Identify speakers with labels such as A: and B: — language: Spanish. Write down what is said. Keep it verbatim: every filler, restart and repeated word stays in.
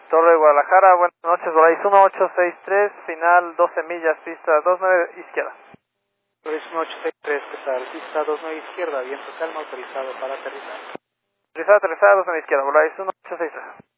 A: Torre de Guadalajara, buenas noches, Volaris uno ocho seis tres, final doce millas, pista dos nueve izquierda.
B: Volaris uno ocho seis tres, pesar, pista dos nueve izquierda, viento calma, autorizado para aterrizar.
A: Autorizado, aterrizada, dos nueve izquierda, Volaris uno ocho seis tres.